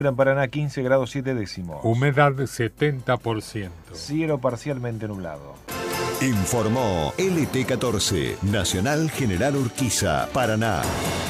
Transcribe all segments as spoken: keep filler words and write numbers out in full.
En Paraná quince grados siete décimos. Humedad setenta por ciento. Cielo parcialmente nublado. Informó L T catorce, Nacional General Urquiza, Paraná.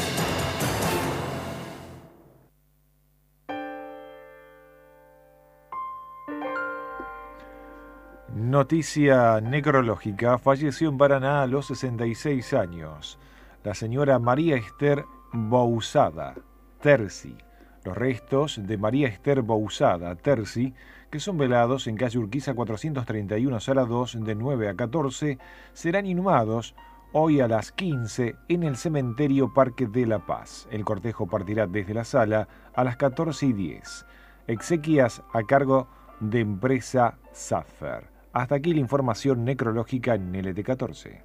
Noticia necrológica. Falleció en Paraná a los sesenta y seis años la señora María Esther Bouzada Terzi. Los restos de María Esther Bouzada Terzi, que son velados en calle Urquiza cuatrocientos treinta y uno, sala dos, de nueve a catorce, serán inhumados hoy a las quince en el cementerio Parque de la Paz. El cortejo partirá desde la sala a las catorce y diez. Exequias a cargo de empresa Safer. Hasta aquí la información necrológica en L T catorce.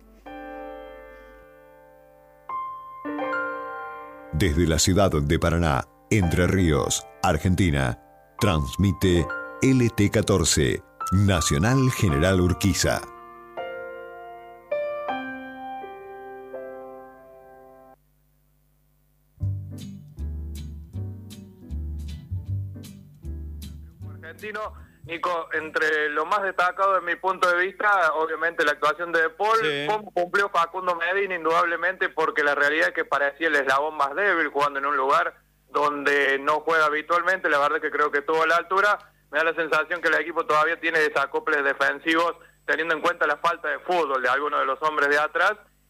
Desde la ciudad de Paraná, Entre Ríos, Argentina, transmite L T catorce, Nacional General Urquiza. Argentino, Nico, entre lo más destacado de mi punto de vista, obviamente la actuación de De Paul, Sí. cómo cumplió Facundo Medina, indudablemente, porque la realidad es que parecía el eslabón más débil, jugando en un lugar donde no juega habitualmente. La verdad que creo que estuvo a la altura. Me da la sensación que el equipo todavía tiene desacoples defensivos, teniendo en cuenta la falta de fútbol de algunos de los hombres de atrás,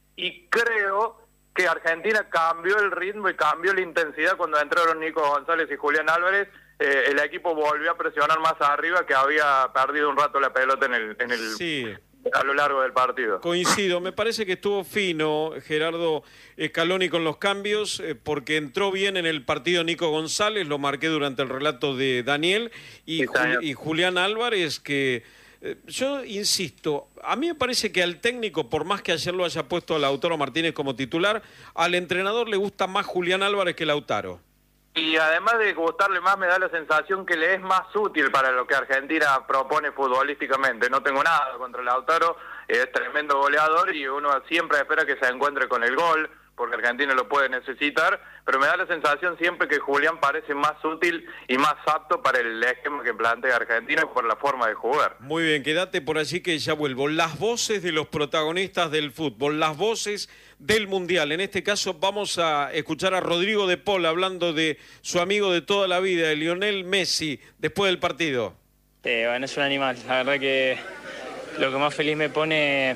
y creo que Argentina cambió el ritmo y cambió la intensidad cuando entraron Nico González y Julián Álvarez. Eh, el equipo volvió a presionar más arriba, que había perdido un rato la pelota en el, en el Sí. a lo largo del partido. Coincido, me parece que estuvo fino Gerardo Scaloni con los cambios, eh, porque entró bien en el partido Nico González, lo marqué durante el relato de Daniel, y, Sí, Jul- y Julián Álvarez, que eh, yo insisto, a mí me parece que al técnico, por más que ayer lo haya puesto a Lautaro Martínez como titular, al entrenador le gusta más Julián Álvarez que Lautaro. Y además de gustarle más, me da la sensación que le es más útil para lo que Argentina propone futbolísticamente. No tengo nada contra Lautaro, es tremendo goleador y uno siempre espera que se encuentre con el gol, porque Argentina lo puede necesitar, pero me da la sensación siempre que Julián parece más útil y más apto para el esquema que plantea Argentina por la forma de jugar. Muy bien, quédate por allí que ya vuelvo. Las voces de los protagonistas del fútbol, las voces del Mundial. En este caso vamos a escuchar a Rodrigo De Paul hablando de su amigo de toda la vida, de Lionel Messi, después del partido. Eh, bueno, es un animal. La verdad que lo que más feliz me pone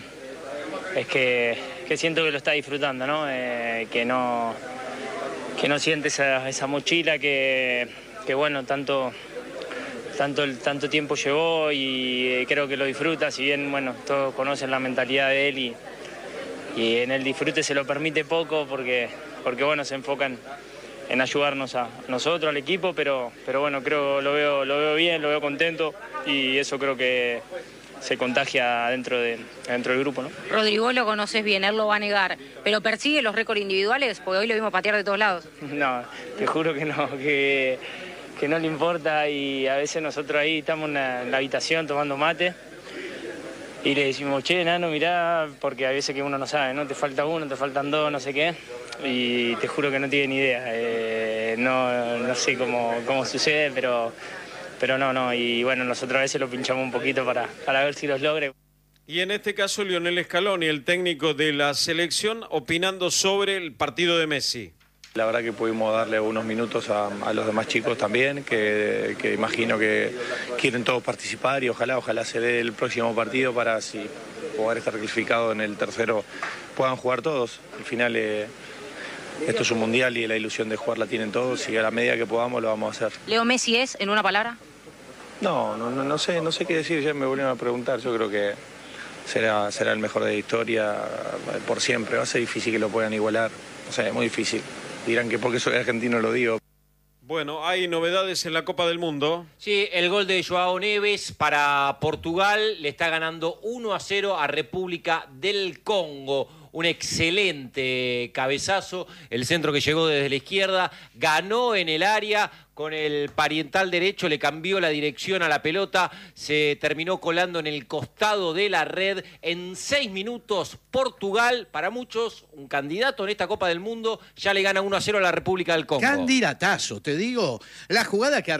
es que, que siento que lo está disfrutando, ¿no? Eh, que no que no siente esa, esa mochila que, que bueno, tanto, tanto, tanto tiempo llevó y eh, creo que lo disfruta. Si bien, bueno, todos conocen la mentalidad de él y, y en el disfrute se lo permite poco porque, porque bueno, se enfocan en ayudarnos a nosotros, al equipo, pero, pero bueno, creo lo veo, lo veo bien, lo veo contento y eso creo que se contagia dentro, de, dentro del grupo, ¿no? Rodrigo lo conoces bien, él lo va a negar, pero persigue los récords individuales, porque hoy lo vimos patear de todos lados. No, te juro que no, que, que no le importa y a veces nosotros ahí estamos en la, en la habitación tomando mate y le decimos, che, nano, mirá, porque a veces que uno no sabe, ¿no? Te falta uno, te faltan dos, no sé qué, y te juro que no tiene ni idea. Eh, no, no sé cómo, cómo sucede, pero... Pero no, no, y bueno, nosotros a veces lo pinchamos un poquito para, para ver si los logre. Y en este caso Lionel Scaloni, el técnico de la selección, opinando sobre el partido de Messi. La verdad que pudimos darle unos minutos a, a los demás chicos también, que, que imagino que quieren todos participar y ojalá, ojalá se dé el próximo partido para si poder estar clasificado en el tercero puedan jugar todos. Al final eh, esto es un mundial y la ilusión de jugar la tienen todos y a la medida que podamos lo vamos a hacer. Leo Messi es, en una palabra. No, no, no, no sé, no sé qué decir, ya me volvieron a preguntar, yo creo que será, será el mejor de la historia por siempre, va a ser difícil que lo puedan igualar, o sea, es muy difícil, dirán que porque soy argentino lo digo. Bueno, hay novedades en la Copa del Mundo. Sí, el gol de Joao Neves para Portugal le está ganando uno a cero a República del Congo. un excelente cabezazo, el centro que llegó desde la izquierda, ganó en el área, con el parietal derecho le cambió la dirección a la pelota, se terminó colando en el costado de la red. En seis minutos, Portugal, para muchos, un candidato en esta Copa del Mundo, ya le gana uno a cero a la República del Congo. Candidatazo, te digo, la jugada que